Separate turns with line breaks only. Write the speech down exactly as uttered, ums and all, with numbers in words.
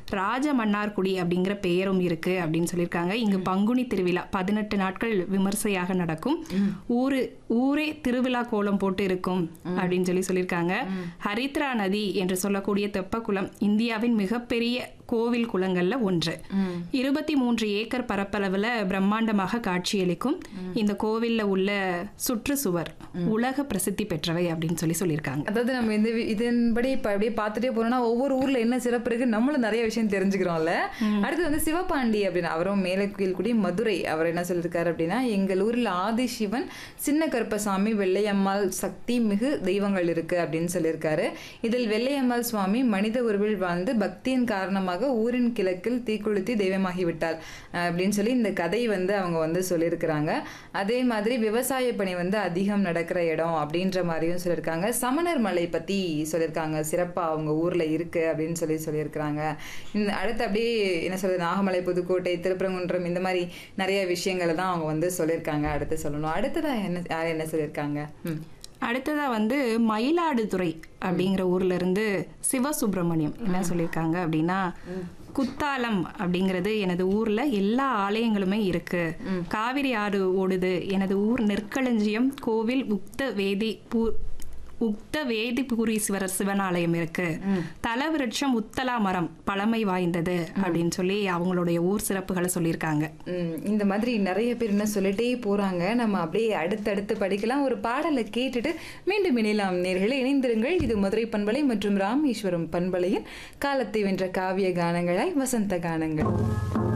ராஜ மன்னார்குடி அப்படிங்கிற பெயரும் இருக்கு அப்படின்னு சொல்லியிருக்காங்க. இங்கு பங்குனி திருவிழா பதினெட்டு நாட்கள் விமர்சையாக நடக்கும். ஊரு ஊரே திருவிழா கோலம் போட்டு இருக்கும் அப்படின்னு சொல்லி சொல்லியிருக்காங்க. ஹரித்ரா நதி என்று சொல்லக்கூடிய தெப்பக்குளம் இந்தியாவின் மிகப்பெரிய கோவில் குளங்கள்ல ஒன்று. இருபத்தி மூன்று ஏக்கர் பரப்பளவுல பிரம்மாண்டமாக காட்சியளிக்கும் இந்த கோவில்ல உள்ள சுற்றுச்சுவர் உலக பிரசித்தி பெற்றவை அப்படின்னு சொல்லி சொல்லியிருக்காங்க.
அதாவது நம்ம இந்த இதன்படி இப்ப அப்படியே பார்த்துட்டே போனோம்னா ஒவ்வொரு ஊர்ல என்ன சிறப்பு இருக்கு நம்மளும் நிறைய விஷயம் தெரிஞ்சுக்கிறோம்ல. அடுத்து வந்து சிவபாண்டி அப்படின்னு அவரும் மேலக்கீழ்குடி மதுரை அவர் என்ன சொல்லியிருக்காரு அப்படின்னா, எங்கள் ஊரில் ஆதிசிவன், சின்ன கருப்பசாமி, வெள்ளையம்மாள் சக்தி மிகு தெய்வங்கள் இருக்கு அப்படின்னு சொல்லியிருக்காரு. இதில் வெள்ளையம்மாள் சுவாமி மனித உருவில் வாழ்ந்து பக்தியின் காரணமாக ஊரின் கிழக்கில் தீக்குளுத்தி தெய்வமாகி விட்டார் அப்படின்னு சொல்லி இந்த கதை வந்து அவங்க வந்து சொல்லியிருக்கிறாங்க. அதே மாதிரி விவசாய பணி வந்து அதிகம் நடக்கிற இடம் அப்படின்ற மாதிரியும் சொல்லியிருக்காங்க. சமணர் மலை பத்தி சொல்லியிருக்காங்க, சிறப்பா அவங்க ஊர்ல இருக்கு அப்படின்னு சொல்லி சொல்லியிருக்கிறாங்க. இந்த அடுத்து அப்படியே என்ன சொல்றது, நாகமலை, புதுக்கோட்டை, திருப்பரங்குன்றம் இந்த மாதிரி நிறைய விஷயங்களை தான் அவங்க வந்து சொல்லியிருக்காங்க. அடுத்து சொல்லணும். அடுத்ததான் என்ன யார் என்ன சொல்லியிருக்காங்க? ம்
அடுத்ததா வந்து மயிலாடுதுறை அப்படிங்கிற ஊர்ல இருந்து சிவசுப்பிரமணியம் என்ன சொல்லியிருக்காங்க அப்படின்னா, குத்தாலம் அப்படிங்கிறது எனது ஊர்ல எல்லா ஆலயங்களுமே இருக்கு. காவிரி ஆறு ஓடுது. எனது ஊர் நெற்களஞ்சியம் கோவில் உக்த வேதி பூ உக்த வேதிபுரீஸ்வரர் சிவனாலயம் இருக்கு. தலவிருட்சம் உத்தலா மரம் பழமை வாய்ந்தது அப்படின்னு சொல்லி அவங்களுடைய ஊர் சிறப்புகளை சொல்லியிருக்காங்க.
இந்த மாதிரி நிறைய பேர் என்ன சொல்லிட்டே போறாங்க. நம்ம அப்படியே அடுத்தடுத்து படிக்கலாம். ஒரு பாடலை கேட்டுட்டு மீண்டும் இணையலாம். நேர்களை இணைந்திருங்கள். இது மதுரை பண்பலை மற்றும் ராமேஸ்வரம் பண்பலையின் காலத்தை வென்ற காவிய கானங்களாய் வசந்த கானங்கள்.